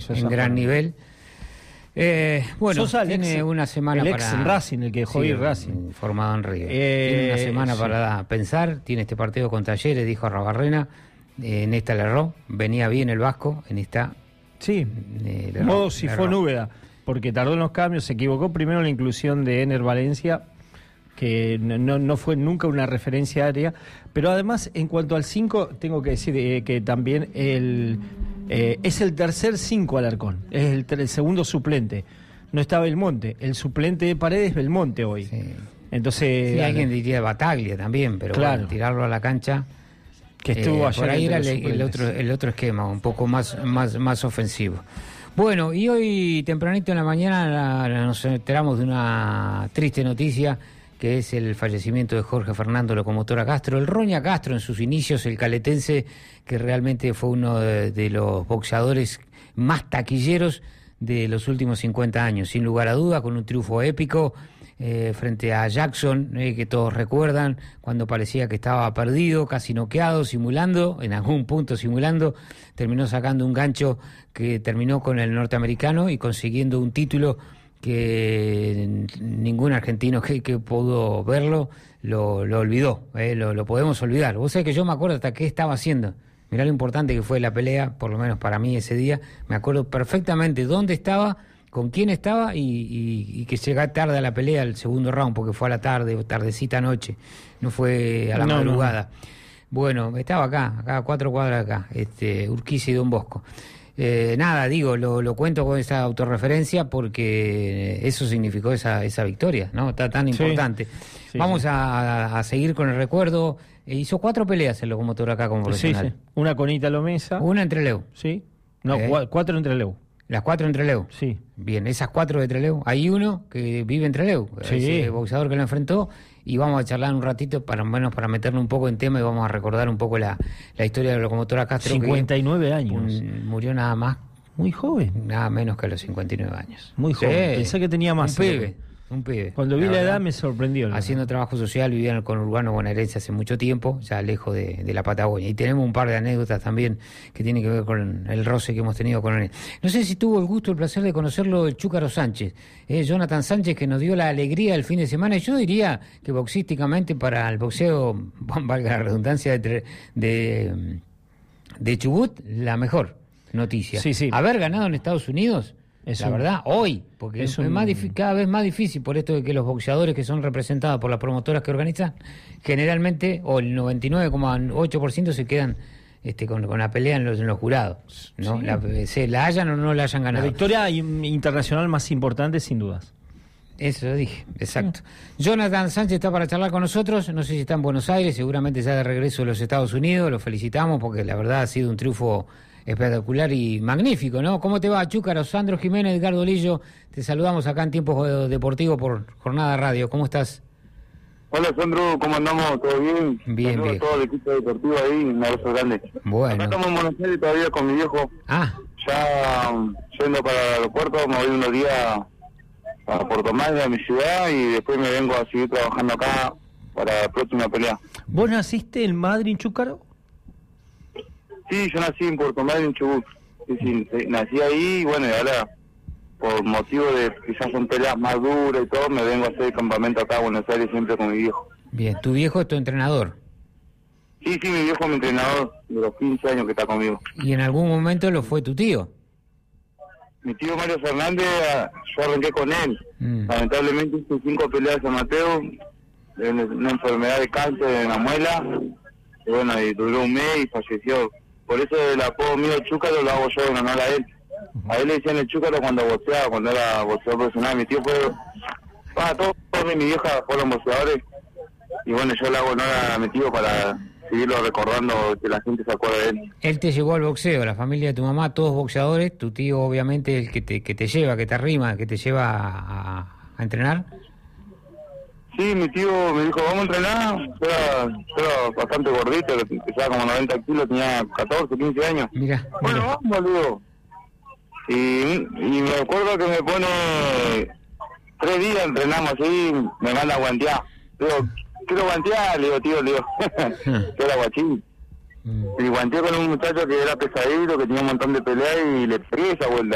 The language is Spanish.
en gran nivel. Bueno, tiene una semana el para... ex Racing, el que dejó ir Racing. Formado en Río. Tiene una semana para pensar, tiene este partido con Talleres, dijo Arrobarrena, en esta le erró, venía bien el Vasco, en esta... Sí, modo sifón Úbeda, porque tardó en los cambios, se equivocó primero en la inclusión de Ener Valencia, que no fue nunca una referencia área, pero además en cuanto al 5, tengo que decir que también es el tercer 5 Alarcón, es el segundo suplente, no está Belmonte, el suplente de Paredes es Belmonte hoy. Sí. Entonces... Sí, alguien diría Bataglia también, pero claro, bueno, tirarlo a la cancha... que estuvo ayer por ahí era el otro esquema, un poco más ofensivo. Bueno, y hoy tempranito en la mañana nos enteramos de una triste noticia, que es el fallecimiento de Jorge Fernando Locomotora Castro, el Roña Castro en sus inicios, el caletense, que realmente fue uno de los boxeadores más taquilleros de los últimos 50 años, sin lugar a duda, con un triunfo épico frente a Jackson, que todos recuerdan, cuando parecía que estaba perdido, casi noqueado, simulando, en algún punto simulando, terminó sacando un gancho que terminó con el norteamericano y consiguiendo un título que ningún argentino que pudo verlo lo olvidó, lo podemos olvidar. Vos sabés que yo me acuerdo hasta qué estaba haciendo. Mirá lo importante que fue la pelea, por lo menos para mí ese día. Me acuerdo perfectamente dónde estaba, con quién estaba y que llegué tarde a la pelea, el segundo round, porque fue a la tarde, tardecita noche, no fue a la madrugada. No. Bueno, estaba acá a 4 cuadras acá, Urquiza y Don Bosco. Nada, digo, lo cuento con esa autorreferencia porque eso significó esa victoria, ¿no? Está tan importante. Sí, vamos a seguir con el recuerdo. Hizo 4 peleas el Locomotor acá como profesional. Sí. Una con Ítalo Mesa. Una en Trelew. Sí. No, 4 en Trelew. Las 4 en Trelew. Sí. Bien, esas 4 de Trelew. Hay uno que vive en Trelew, ese boxeador que lo enfrentó, y vamos a charlar un ratito para meternos un poco en tema y vamos a recordar un poco la historia de la Locomotora Castro. 59 años. Murió nada más. Muy joven. Nada menos que a los 59 años. Muy joven. Pensé que tenía más. Un pibe. Cuando vi la edad me sorprendió. Haciendo trabajo social, vivía en el conurbano bonaerense hace mucho tiempo, ya lejos de la Patagonia. Y tenemos un par de anécdotas también que tienen que ver con el roce que hemos tenido con él. No sé si tuvo el gusto, el placer de conocerlo el Chúcaro Sánchez, Jonathan Sánchez, que nos dio la alegría el fin de semana. Y yo diría que boxísticamente para el boxeo, valga la redundancia, de Chubut, la mejor noticia. Sí. Haber ganado en Estados Unidos... La verdad, hoy, porque es cada vez más difícil por esto de que los boxeadores que son representados por las promotoras que organizan, generalmente, o el 99,8% se quedan con la pelea en los jurados, ¿no? Sí. La hayan o no la hayan ganado. La victoria internacional más importante, sin dudas. Eso dije, exacto. Jonathan Sánchez está para charlar con nosotros, no sé si está en Buenos Aires, seguramente ya de regreso de los Estados Unidos, lo felicitamos porque la verdad ha sido un triunfo espectacular y magnífico, ¿no? ¿Cómo te va, Chúcaro? Sandro Jiménez, Edgardo Lillo, te saludamos acá en Tiempos Deportivos por Jornada Radio. ¿Cómo estás? Hola, Sandro, ¿cómo andamos? ¿Todo bien? Bien, bien. Todo el equipo deportivo ahí, un abrazo grande. Bueno. Acá estamos en Buenos Aires todavía con mi viejo. Ya yendo para el aeropuerto, me voy unos días a Puerto Madryn, a mi ciudad, y después me vengo a seguir trabajando acá para la próxima pelea. ¿Vos naciste en Madryn, Chúcaro? Sí, yo nací en Puerto Madryn, Chubut. Sí, nací ahí y bueno, y ahora, por motivo de quizás son peleas más duras y todo, me vengo a hacer campamento acá a Buenos Aires siempre con mi viejo. Bien, ¿tu viejo es tu entrenador? Sí, mi viejo es mi entrenador de los 15 años que está conmigo. ¿Y en algún momento lo fue tu tío? Mi tío Mario Fernández, yo arranqué con él. Lamentablemente hizo 5 peleas amateur, una enfermedad de cáncer en la muela, y bueno, y duró un mes y falleció. Por eso el apodo mío Chúcaro lo hago yo en honor a él. A él le decían el Chúcaro cuando boxeaba, cuando era boxeador profesional. Mi tío fue... todos mi vieja fueron boxeadores. Y bueno, yo le hago honor a mi tío para seguirlo recordando, que la gente se acuerde de él. Él te llevó al boxeo, la familia de tu mamá, todos boxeadores. Tu tío obviamente el que te lleva, que te arrima, que te lleva a entrenar. Sí, mi tío me dijo, vamos a entrenar. Yo era bastante gordito, pesaba como 90 kilos, tenía 14, 15 años. Mira. Bueno, vamos, digo. Y me acuerdo que me pone 3 días, entrenamos así, me manda a guantear. Digo, quiero guantear, le digo, yo era guachín. Y guanteé con un muchacho que era pesadito, que tenía un montón de peleas y le pegué esa vuelta.